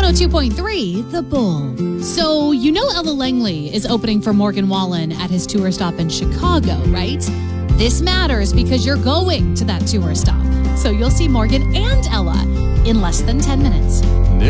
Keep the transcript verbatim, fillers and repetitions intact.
one oh two point three, The Bull. So, you know Ella Langley is opening for Morgan Wallen at his tour stop in Chicago, right? This matters because you're going to that tour stop. So you'll see Morgan and Ella in less than ten minutes.